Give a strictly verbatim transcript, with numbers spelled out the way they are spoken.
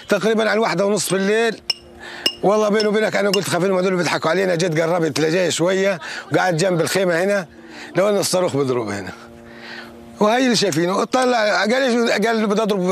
تقريبا على الواحدة ونص بالليل. والله بيني وبينك انا قلت خافين هذول بيضحكوا علينا، جيت قربت لجاي شويه وقعدت جنب الخيمه هنا، لو ان الصاروخ بيضرب هنا. وهي اللي شايفينه، طلع قال قال بدي اضرب